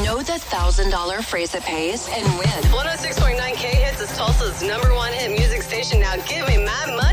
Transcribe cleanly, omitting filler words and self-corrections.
Know the $1,000 phrase that pays and win. 106.9 K Hits is Tulsa's #1 hit music station. Now give me my money.